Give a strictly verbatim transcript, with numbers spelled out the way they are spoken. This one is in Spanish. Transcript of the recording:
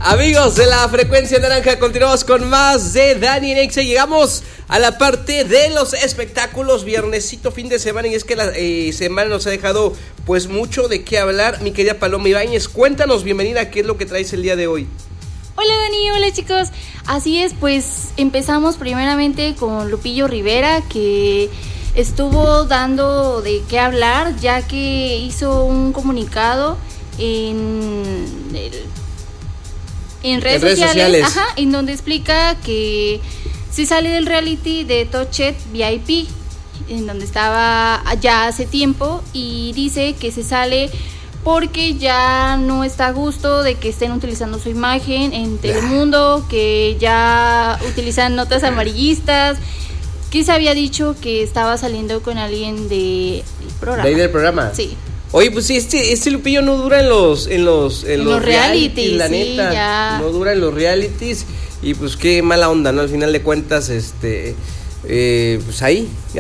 Amigos de la frecuencia naranja, continuamos con más de Dani en Exa. Llegamos a la parte de los espectáculos, viernesito, fin de semana, y es que la eh, semana nos ha dejado pues mucho de qué hablar. Mi querida Paloma Ibáñez, cuéntanos, bienvenida, ¿qué es lo que traes el día de hoy? Hola Dani, hola chicos. Así es, pues empezamos primeramente con Lupillo Rivera, que estuvo dando de qué hablar, ya que hizo un comunicado en el En redes, en redes sociales, sociales. Ajá, en donde explica que se sale del reality de Touched V I P, en donde estaba ya hace tiempo, y dice que se sale porque ya no está a gusto de que estén utilizando su imagen en Telemundo, que ya utilizan notas amarillistas, que se había dicho que estaba saliendo con alguien del programa. ¿De ahí del programa? Sí. Oye, pues sí, este, este Lupillo no dura en los en los en, en los, los realities, realities, la sí, neta, ya. No dura en los realities, y pues qué mala onda, ¿no? Al final de cuentas, este, eh, pues ahí.